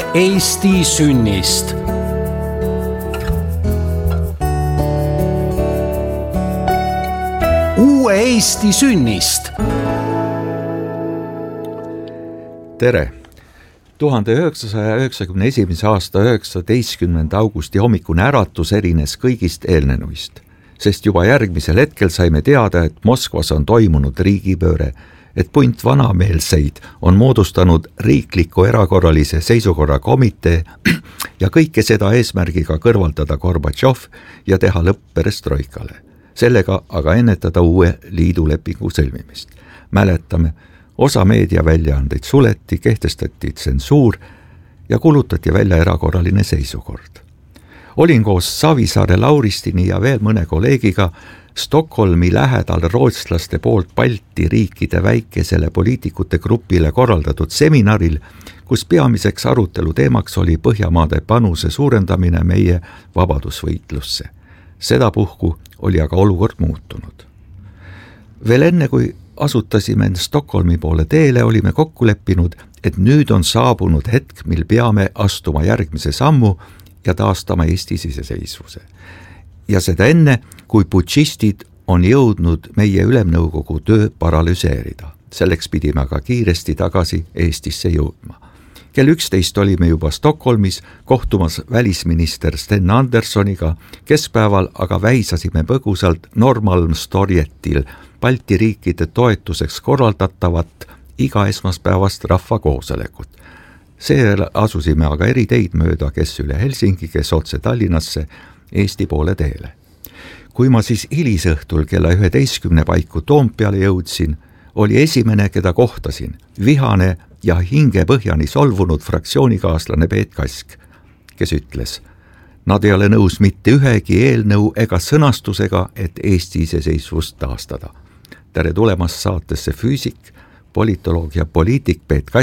Eesti sünnist. Uue Eesti sünnist. Tere! 1991. aasta 19. augusti hommikune äratus erines kõigist eelnenuist, sest juba järgmisel hetkel saime teada, et Moskvas on toimunud riigipööre, et punt vanameelseid on moodustanud riikliku erakorralise seisukorra komitee ja kõike seda eesmärgiga kõrvaldada Gorbatšov ja teha lõpp perestroikale. Sellega aga ennetada uue liidulepingu sõlmimist. Mäletame, osa meediaväljaandeid suleti, kehtestati tsensuur ja kulutati välja erakorraline seisukord. Olin koos Savisaare Lauristini ja veel mõne kolleegiga Stockholmi lähedal rootslaste poolt Balti riikide väikesele poliitikute grupile korraldatud seminaril, kus peamiseks arutelu teemaks oli Põhjamaade panuse suurendamine meie vabadusvõitlusse. Sedapuhku oli aga olukord muutunud. Veel enne, kui asutasime Stockholmi poole teele, olime kokku leppinud, et nüüd on saabunud hetk, mil peame astuma järgmise sammu ja taastama Eestis iseseisvuse. Ja seda enne, kui putšistid on jõudnud meie ülemnõukogu töö paralüseerida. Selleks pidime aga kiiresti tagasi Eestisse jõudma. Kell 11 olime juba Stockholmis kohtumas välisminister Sten Anderssoniga, keskpäeval aga väisasime põgusalt Norrmalmstorgetil Balti riikide toetuseks korraldatavat iga esmaspäevast rahvakoosolekut. Seejärel asusime aga eri teid mööda, kes üle Helsingi, kes otse Tallinnasse, Eesti poole teele. Kui ma siis hilisõhtul kella 11 paiku Toompeale jõudsin, oli esimene, keda kohtasin, vihane ja hingepõhjani solvunud fraktsioonikaaslane Peet Kask, kes ütles, nad ei ole nõus mitte ühegi eelnõu ega sõnastusega, et Eesti iseseisvust taastada. Tere tulemast saatesse füüsik, politoloog ja poliitik Peet Kask.